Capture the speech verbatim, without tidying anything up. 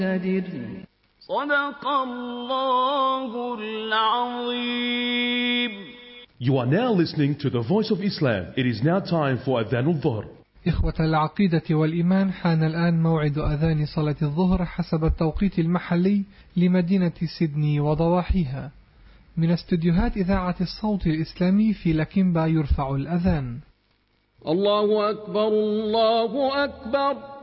صدق الله العظيم. You are now listening to the Voice of Islam. It is now time for Adhan al-Dhuhr. إخوة العقيدة والإيمان، حان الآن موعد أذان صلاة الظهر حسب التوقيت المحلي لمدينة سيدني وضواحيها. من استديوهات إذاعة الصوت الإسلامي في لكيمبا يرفع الأذان. الله أكبر الله أكبر.